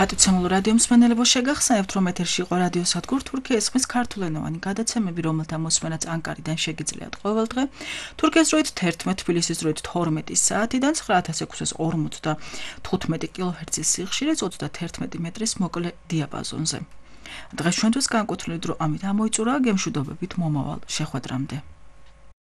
პატივცემულ რადიო მსმენელებო შეგახსენებთ, რომ ეთერში იყო რადიო სადგურ თურქეთის ხმის ქართულენოვანი გადაცემები, რომელთა მოსმენაც ანკარიდან შეგიძლიათ ყოველდღე. თურქეთის დროით 11, თბილისის დროით 12 საათიდან 9645 კილოჰერცის სიხშირეს 31 მეტრის მოკლე დიაპაზონზე. დღეს ჩვენთვის განკუთვნილი დრო ამით ამოიწურა, გემშვიდობებით მომავალ შეხვედრამდე.